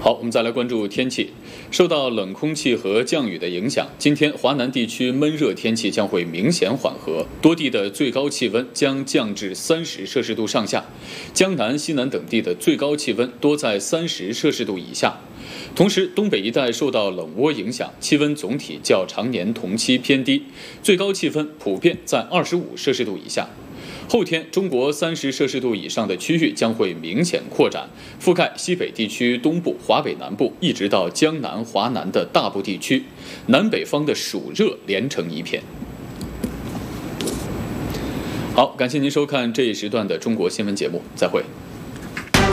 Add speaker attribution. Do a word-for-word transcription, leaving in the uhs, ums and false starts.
Speaker 1: 好，我们再来关注天气。受到冷空气和降雨的影响，今天华南地区闷热天气将会明显缓和，多地的最高气温将降至三十摄氏度上下，江南、西南等地的最高气温多在三十摄氏度以下。同时，东北一带受到冷涡影响，气温总体较常年同期偏低，最高气温普遍在二十五摄氏度以下。后天，中国三十摄氏度以上的区域将会明显扩展，覆盖西北地区东部、华北南部，一直到江南、华南的大部地区，南北方的暑热连成一片。好，感谢您收看这一时段的中国新闻节目，再会。